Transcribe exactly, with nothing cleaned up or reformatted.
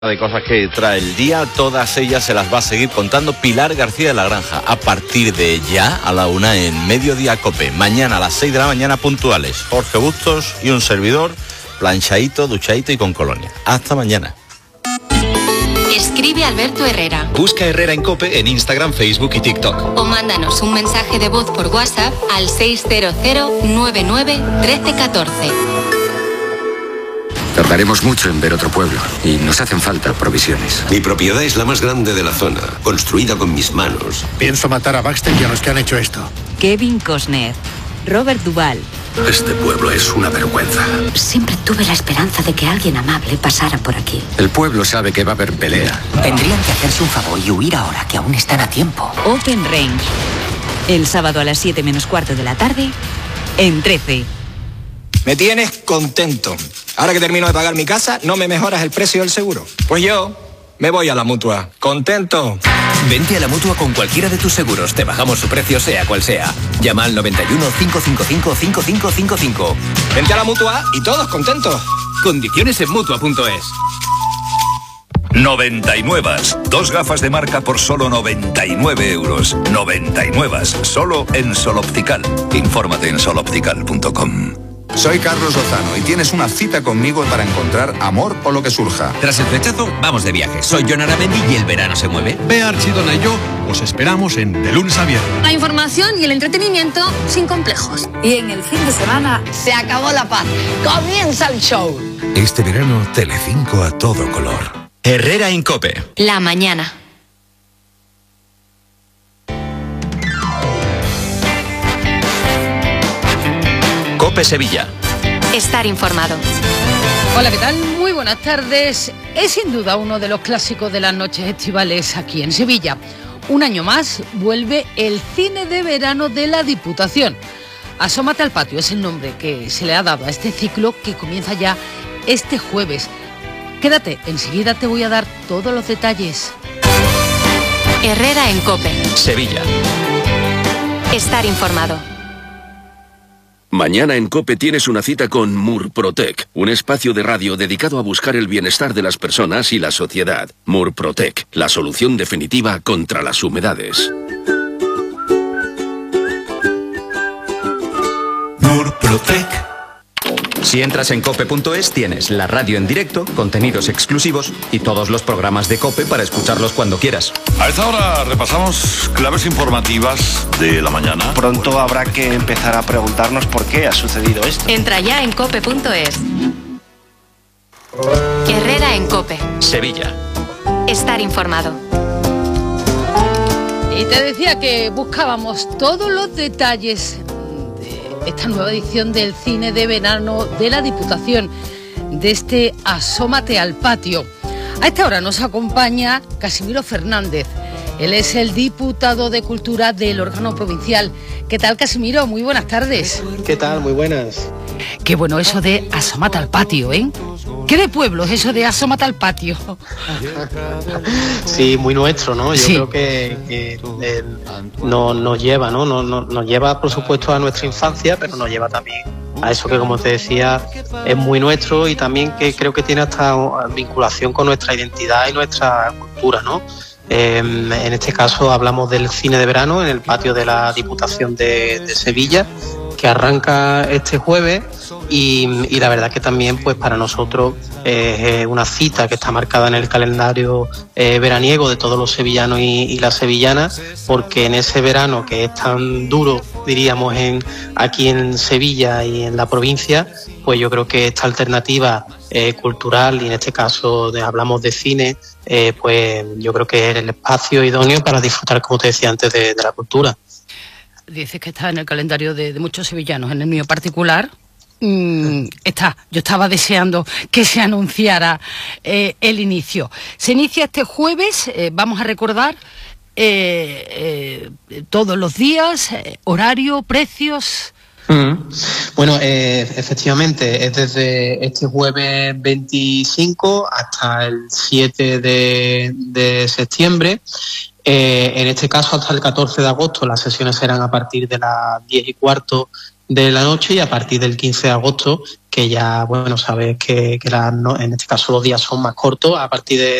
De cosas que trae el día, todas ellas se las va a seguir contando Pilar García de la Granja a partir de ya a la una en Mediodía Cope. Mañana a las seis de la mañana puntuales. Jorge Bustos y un servidor, planchadito, duchadito y con colonia. Hasta mañana. Escribe Alberto Herrera. Busca Herrera en Cope en Instagram, Facebook y TikTok. O mándanos un mensaje de voz por WhatsApp al seis cero cero nueve nueve uno tres uno cuatro. Tardaremos mucho en ver otro pueblo y nos hacen falta provisiones. Mi propiedad es la más grande de la zona, construida con mis manos. Pienso matar a Baxter y a los que han hecho esto. Kevin Costner, Robert Duvall. Este pueblo es una vergüenza. Siempre tuve la esperanza de que alguien amable pasara por aquí. El pueblo sabe que va a haber pelea. Tendrían que hacerse un favor y huir ahora, que aún están a tiempo. Open Range. El sábado a las siete menos cuarto de la tarde, en trece. Me tienes contento. Ahora que termino de pagar mi casa, ¿no me mejoras el precio del seguro? Pues yo me voy a la Mutua. ¿Contento? Vente a la Mutua con cualquiera de tus seguros. Te bajamos su precio, sea cual sea. Llama al noventa y uno, cinco cinco cinco, cinco cinco cinco cinco. Vente a la Mutua y todos contentos. Condiciones en Mutua punto es. noventa y nueve. Dos gafas de marca por solo noventa y nueve euros. noventa y nueve. Solo en Sol Optical. Infórmate en sol optical punto com. Soy Carlos Lozano y tienes una cita conmigo para encontrar amor o lo que surja. Tras el flechazo, vamos de viaje. Soy John Aramendi y el verano se mueve. Bea Archidona y yo os esperamos en De Lunes a Viernes. La información y el entretenimiento sin complejos. Y en el fin de semana se acabó la paz. Comienza el show. Este verano, Telecinco a todo color. Herrera en Cope. La mañana. Cope Sevilla. Estar informado. Hola, ¿qué tal? Muy buenas tardes. Es sin duda uno de los clásicos de las noches estivales aquí en Sevilla. Un año más vuelve el cine de verano de la Diputación. Asómate al patio es el nombre que se le ha dado a este ciclo que comienza ya este jueves. Quédate, enseguida te voy a dar todos los detalles. Herrera en Cope. Sevilla. Estar informado. Mañana en COPE tienes una cita con Murprotec, un espacio de radio dedicado a buscar el bienestar de las personas y la sociedad. Murprotec, la solución definitiva contra las humedades. Murprotec. Si entras en cope punto es tienes la radio en directo, contenidos exclusivos y todos los programas de COPE para escucharlos cuando quieras. A esta hora repasamos claves informativas de la mañana. Pronto habrá que empezar a preguntarnos por qué ha sucedido esto. Entra ya en cope punto es. Herrera en Cope. Sevilla. Estar informado. Y te decía que buscábamos todos los detalles esta nueva edición del cine de verano de la Diputación, de este Asómate al patio. A esta hora nos acompaña Casimiro Fernández. Él es el diputado de Cultura del órgano provincial. ¿Qué tal, Casimiro? Muy buenas tardes. ¿Qué tal? Muy buenas. Qué bueno eso de Asómate al patio, ¿eh? ¿Qué de pueblo es eso de Asómate al patio? Sí, muy nuestro, ¿no? Yo sí. creo que, que eh, no, nos lleva, ¿no? No, no, nos lleva, por supuesto, a nuestra infancia, pero nos lleva también a eso que, como te decía, es muy nuestro y también que creo que tiene hasta vinculación con nuestra identidad y nuestra cultura, ¿no? Eh, en este caso hablamos del cine de verano en el patio de la Diputación de, de Sevilla, que arranca este jueves y, y la verdad que también pues para nosotros es eh, una cita que está marcada en el calendario eh, veraniego de todos los sevillanos y, y las sevillanas, porque en ese verano que es tan duro, diríamos, en aquí en Sevilla y en la provincia, pues yo creo que esta alternativa eh, cultural, y en este caso de, hablamos de cine, eh, pues yo creo que es el espacio idóneo para disfrutar, como te decía antes, de, de la cultura. Dices que está en el calendario de, de muchos sevillanos, en el mío particular. Mm, está, yo estaba deseando que se anunciara eh, el inicio. Se inicia este jueves, eh, vamos a recordar eh, eh, todos los días, eh, horario, precios. Mm. Bueno, eh, efectivamente, es desde este jueves veinticinco hasta el siete de, de septiembre. Eh, en este caso hasta el catorce de agosto las sesiones serán a partir de las diez y cuarto de la noche y a partir del quince de agosto que ya, bueno, sabes que, que la, no, en este caso los días son más cortos a partir de